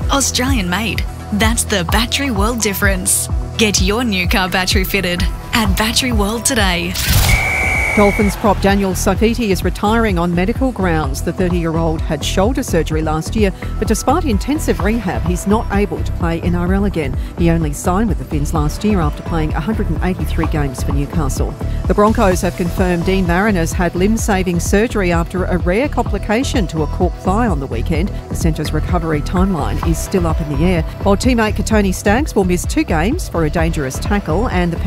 Australian made. That's the Battery World difference. Get your new car battery fitted at Battery World today. Dolphins prop Daniel Saifiti is retiring on medical grounds. The 30-year-old had shoulder surgery last year, but despite intensive rehab, he's not able to play NRL again. He only signed with the Finns last year after playing 183 games for Newcastle. The Broncos have confirmed Dean Mariners had limb-saving surgery after a rare complication to a cork thigh on the weekend. The centre's recovery timeline is still up in the air, while teammate Katoni Staggs will miss 2 games for a dangerous tackle, and the